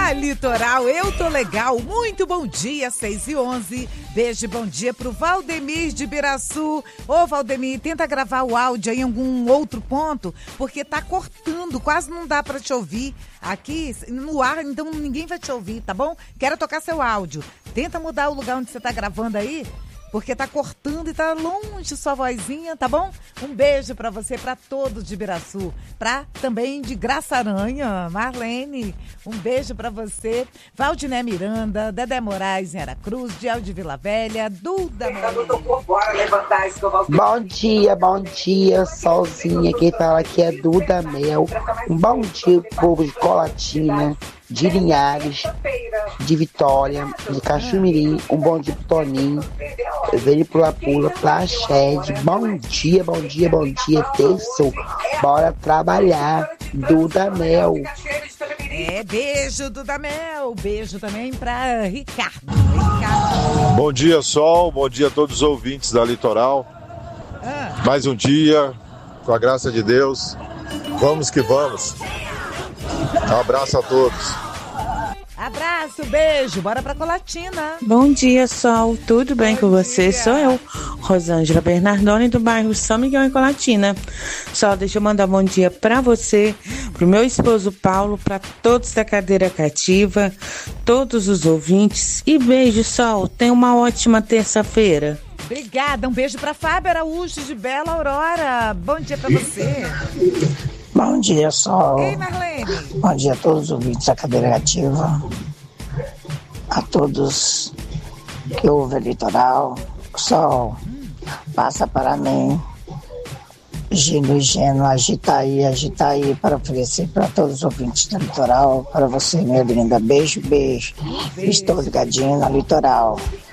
Litoral, eu tô legal. Muito bom dia, 6h11. Beijo, bom dia pro Valdemir de Ibiraçu. Ô, Valdemir, tenta gravar o áudio aí em algum outro ponto, porque tá cortando, quase não dá pra te ouvir aqui no ar, então ninguém vai te ouvir, tá bom? Quero tocar seu áudio. Tenta mudar o lugar onde você tá gravando aí, porque tá cortando e tá longe sua vozinha, tá bom? Um beijo pra você, pra todos de Ibiraçu, pra também de Graça Aranha, Marlene, um beijo pra você, Valdiné Miranda, Dedé Moraes em Aracruz, Diel de Vila Velha, Duda Bom dia, solzinha, quem fala aqui é Duda Mel, um bom dia povo de Colatina, de Linhares, de Vitória, de Caxumirim, um bom dia pro Toninho, Veni Pula-Pula, pra Shed, bom dia, terço, bora trabalhar, Duda Mel. Beijo, Duda Mel, beijo também pra Ricardo. Bom dia, Sol, bom dia a todos os ouvintes da Litoral, mais um dia, com a graça de Deus, vamos que vamos. Um abraço a todos. Abraço, beijo, bora pra Colatina. Bom dia, Sol, tudo bem com você? Sou eu, Rosângela Bernardoni, do bairro São Miguel em Colatina. Sol, deixa eu mandar bom dia pra você, pro meu esposo Paulo, pra todos da cadeira cativa, todos os ouvintes. E beijo, Sol, tenha uma ótima terça-feira. Obrigada, um beijo pra Fábio Araújo de Bela Aurora. Bom dia pra você. Bom dia, Sol. Ei, Marlene. Bom dia a todos os ouvintes da cadeira cativa, a todos que ouvem o Litoral. Sol, passa para mim, Gino e Geno, agita aí para oferecer para todos os ouvintes do Litoral, para você, minha linda. Beijo. Estou ligadinho no Litoral.